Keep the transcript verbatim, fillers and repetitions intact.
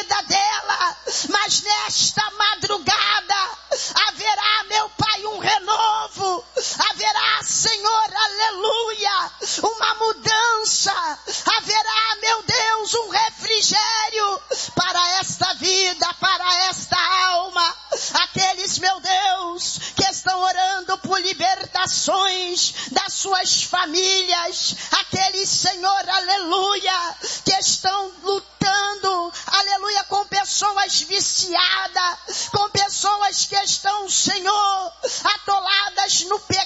vida dela. Mas nesta madrugada haverá, meu Pai, um renovo. Haverá, Senhor, aleluia, uma mudança. Haverá, meu Deus, um refrigério para esta vida, para esta alma. Aqueles, meu Deus, que estão orando por libertações das suas famílias. Aqueles, Senhor, aleluia, que estão lutando, aleluia, com pessoas viciadas, com pessoas que estão, Senhor, atoladas no pecado.